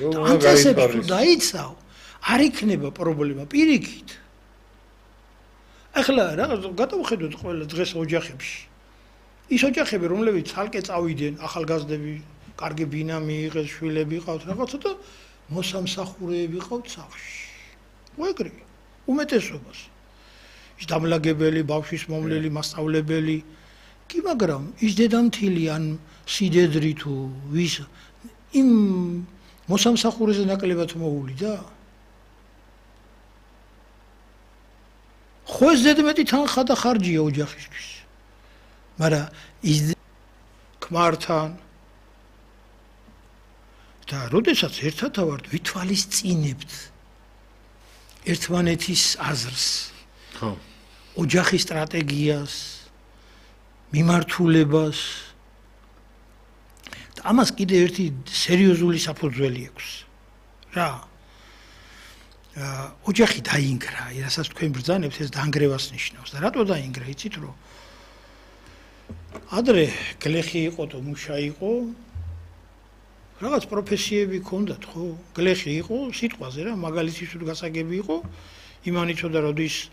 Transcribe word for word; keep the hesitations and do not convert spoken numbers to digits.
ამ წესებს თუ დაიცავ, არ იქნება პრობლემა პირიქით. ახლა რა გადავხედოთ ყველა დღეს ოჯახებში. ის ოჯახები, რომლებიც ცალკე წავიდნენ, ახალგაზრდები, კარგი ბინა მიიღეს, შვილები ყავთ რაღაცა და მოსამსახურეები ყავთ სახლში. უეგრი, უმეტესობას. ის დამლაგებელი, ბავშვის მომლელი, მასწავლებელი. კი, მაგრამ ის დედამთილი ან სიდედრი თუ ვის იმ მოსამსახურეზე ნაკლებად მოუვლიდა? ხო ეს ზედმეტი თანხა და ხარჯია ოჯახისთვის. მაგრამ ის ქმართან და როდესაც ერთად ვართ, ვითვალისწინებთ ერთმანეთის აზრს. ხო. ოჯახის სტრატეგიას, მიმართულებას. და ამას კიდე ერთი სერიოზული საფუძველი აქვს. რა? ოჯახი დაინგრა, რასაც თქვენ ბრძანებთ, ეს დაანგრევას ნიშნავს. და რატო დაინგრა, იცით რომ? ადრე გლეხი იყო თუ მუშა იყო, რაღაც პროფესიები ჰქონდათ, ხო? გლეხი იყო სიტყვაზე რა, მაგალითის თუ გასაგები იყო, იმან იცოდა, როდის